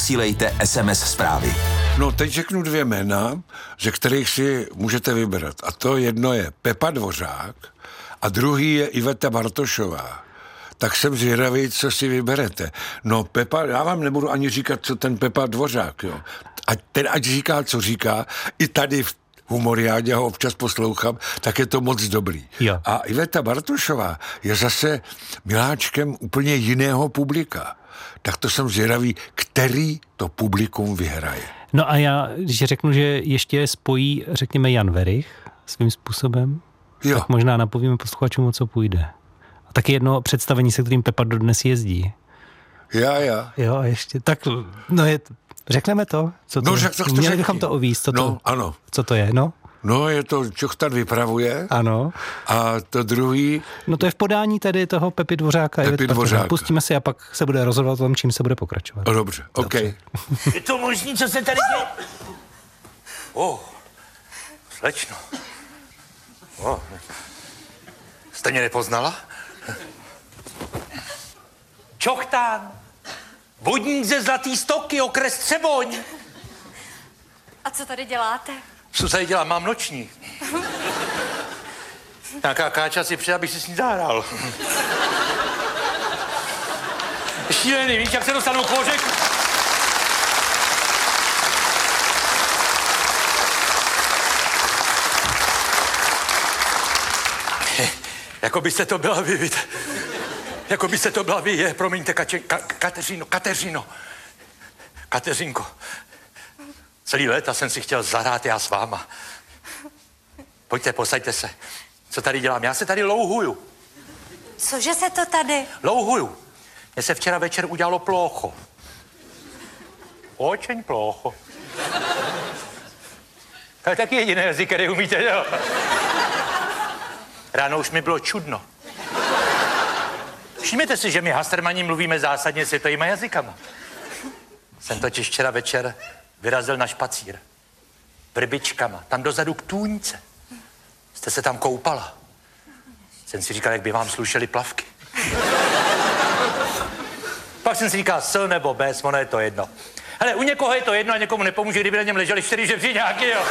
posílejte SMS zprávy. No, teď řeknu 2 jména, ze kterých si můžete vybrat. A to jedno je Pepa Dvořák a druhý je Iveta Bartošová. Tak jsem zvědavý, co si vyberete. No, Pepa, já vám nebudu ani říkat, co ten Pepa Dvořák, jo. Ať říká, co říká, i tady v Humoriádě ho občas poslouchám, tak je to moc dobrý. Jo. A Iveta Bartošová je zase miláčkem úplně jiného publika. Tak to jsem zvědavý, který to publikum vyhraje. No a já, když řeknu, že ještě spojí, řekněme, Jan Werich svým způsobem, Jo. tak možná napovíme posluchačům, o co půjde. A taky jedno představení, se kterým Pepa dodnes jezdí. Já. Jo, a ještě, tak, no řekneme to? Co to No, je? tak to Měli řekni. bychom to uvíct, ano. Co to je, no? No, je to Čochtan vypravuje. Ano. A to druhý... No to je v podání tedy toho Pepy Dvořáka. Pepy Dvořáka. Pustíme si a pak se bude rozhodovat o tom, čím se bude pokračovat. No, dobře, OK. Je to možný, co se tady děje? Slečno. Jste mě nepoznala? Čochtán. Vodník ze Zlatý Stoky, okres Třeboň. A co tady děláte? Co tady dělám? Mám noční. Nějaká káča si přijde, abych si s ní zahrál. Šílený, víš, jak se dostanu k pořeku? Jako byste to byla vy, víte. Jako byste to byla vy, promiňte, Kateřinko. Celý léta jsem si chtěl zahrát já s váma. Pojďte, posaďte se. Co tady dělám? Já se tady louhuju. Cože se to tady? Louhuju. Mně se včera večer udělalo plocho. Očeň plocho. To je taky jediný jazyk, který umíte, jo? Ráno už mi bylo čudno. Všimněte si, že my Hastermani mluvíme zásadně světovýma jazykama. Jsem totiž včera večer vyrazil na špacír. Vrbičkama, tam dozadu k tůňce. Jste se tam koupala. Jsem si říkal, jak by vám slušely plavky. Pak jsem si říkal, s nebo bez, ono je to jedno. Hele, u někoho je to jedno a někomu nepomůže, kdyby na něm leželi 4 žebříňáky, jo.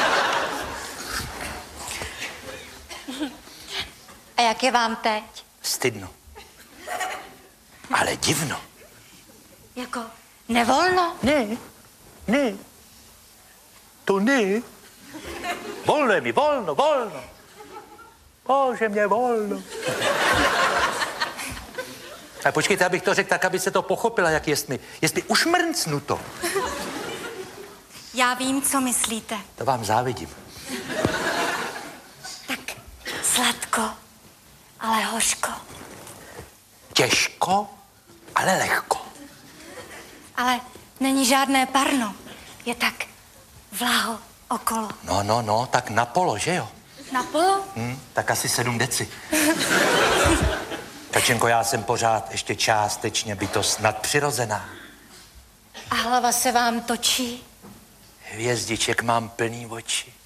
A jak je vám teď? Stydno. Ale divno. Jako nevolno? Ne. To ne. Volno je mi, volno. Bože, mě volno. A počkejte, abych to řekl tak, aby se to pochopila, jak jestli ušmrncnu to. Já vím, co myslíte. To vám závidím. Tak sladko, ale hořko. Těžko, ale lehko. Ale není žádné parno. Je tak vlaho okolo. No, tak na polo, že jo? Na polo? Tak asi 7 deci. Kačenko, já jsem pořád ještě částečně bytost nadpřirozená. A hlava se vám točí? Hvězdiček mám plný oči.